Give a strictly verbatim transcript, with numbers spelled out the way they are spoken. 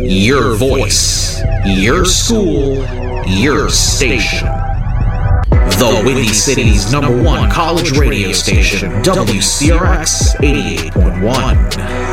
Your voice, your school, your station. The Windy City's number one college radio station, W C R X eighty-eight point one.